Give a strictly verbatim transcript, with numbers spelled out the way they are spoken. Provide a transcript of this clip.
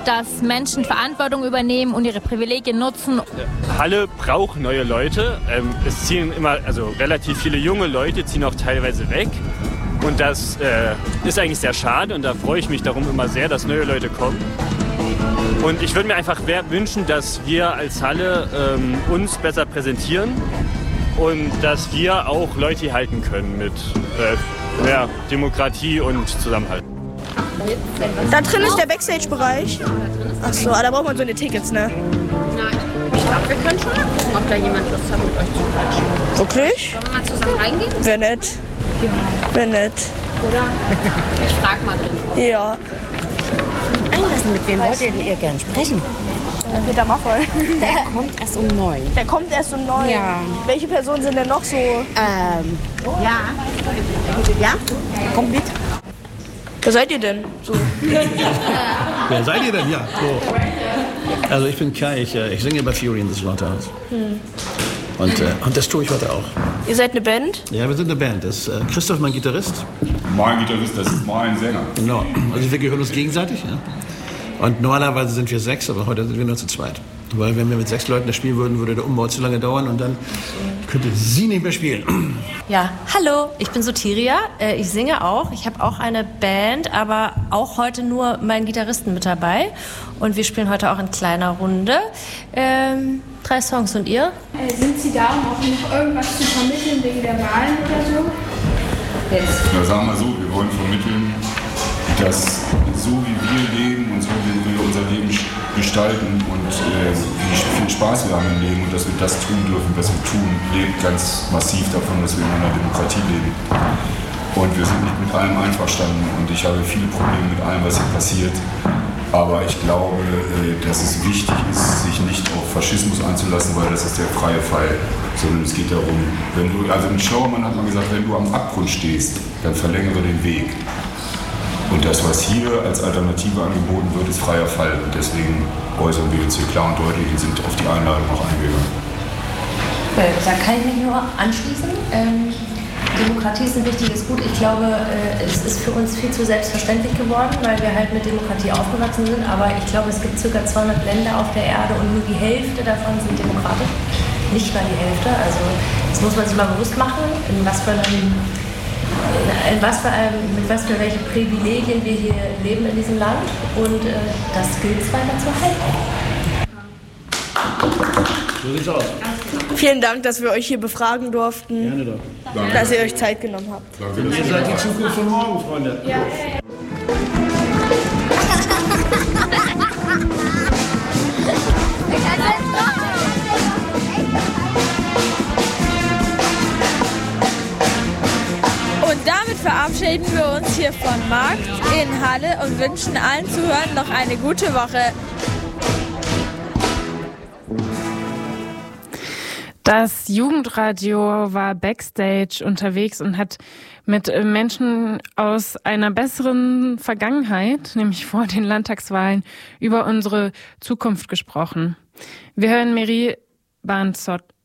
dass Menschen Verantwortung übernehmen und ihre Privilegien nutzen. Halle braucht neue Leute. Ähm, es ziehen immer, also relativ viele junge Leute ziehen auch teilweise weg. Und das äh, ist eigentlich sehr schade und da freue ich mich darum immer sehr, dass neue Leute kommen. Und ich würde mir einfach wünschen, dass wir als Halle ähm, uns besser präsentieren und dass wir auch Leute hier halten können mit äh, ja, Demokratie und Zusammenhalt. Da drin ist der Backstage-Bereich. Achso, da braucht man so eine Tickets, ne? Nein, ich glaube, wir können schon mal gucken, ob da jemand Lust hat, mit euch zu quatschen. Wirklich? Sollen wir mal zusammen reingehen? Wäre nett. Ja. Wäre nett. Oder? Ich frag mal drin. Ja. Einlassen, mit wem wollt ihr gerne sprechen? Peter Maffay. Der kommt erst um neun. Der kommt erst um neun? Ja. Welche Personen sind denn noch so? Ähm, ja. Ja, kommt mit. Wer seid ihr denn? So. Wer seid ihr denn? Ja, so. Also ich bin Kai, ich, ich singe bei Fury in the Slaughterhouse. Hm. Und, äh, und das tue ich heute auch. Ihr seid eine Band? Ja, wir sind eine Band. Das ist äh, Christoph, mein Gitarrist. Mein Gitarrist, das ist mein Sänger. Genau. Also wir gehören uns gegenseitig. Ja. Und normalerweise sind wir sechs, aber heute sind wir nur zu zweit. Weil wenn wir mit sechs Leuten das spielen würden, würde der Umbau zu lange dauern und dann könnte sie nicht mehr spielen. Ja, hallo, ich bin Sotiria, ich singe auch. Ich habe auch eine Band, aber auch heute nur meinen Gitarristen mit dabei. Und wir spielen heute auch in kleiner Runde. Ähm, drei Songs und ihr? Äh, sind Sie da, um auch noch irgendwas zu vermitteln wegen der Wahlen oder so? Jetzt. Ja, sagen wir so, wir wollen vermitteln, dass so wie wir leben und so wie wir unser Leben gestalten und äh, wie viel Spaß wir haben im Leben und dass wir das tun dürfen, was wir tun, lebt ganz massiv davon, dass wir in einer Demokratie leben. Und wir sind nicht mit allem einverstanden und ich habe viele Probleme mit allem, was hier passiert. Aber ich glaube, äh, dass es wichtig ist, sich nicht auf Faschismus einzulassen, weil das ist der freie Fall. Sondern es geht darum, wenn du, also ein schlauer Mann hat mal gesagt, wenn du am Abgrund stehst, dann verlängere den Weg. Und das, was hier als Alternative angeboten wird, ist freier Fall. Und deswegen äußern wir uns hier klar und deutlich und sind auf die Einladung auch eingegangen. Da kann ich mich nur anschließen. Ähm, Demokratie ist ein wichtiges Gut. Ich glaube, äh, es ist für uns viel zu selbstverständlich geworden, weil wir halt mit Demokratie aufgewachsen sind. Aber ich glaube, es gibt ca. zweihundert Länder auf der Erde und nur die Hälfte davon sind demokratisch. Nicht mal die Hälfte. Also das muss man sich mal bewusst machen, in was für einem In was für einem, mit was für welche Privilegien wir hier leben in diesem Land und äh, das gilt es weiter zu halten. So sieht's aus. Vielen Dank, dass wir euch hier befragen durften. Gerne doch. Danke. Dass ihr euch Zeit genommen habt. Danke, Ihr seid die Zukunft von morgen, Freunde. Ja. Und damit verabschieden wir uns hier von Markt in Halle und wünschen allen Zuhörern noch eine gute Woche. Das Jugendradio war backstage unterwegs und hat mit Menschen aus einer besseren Vergangenheit, nämlich vor den Landtagswahlen, über unsere Zukunft gesprochen. Wir hören Mary Barnzott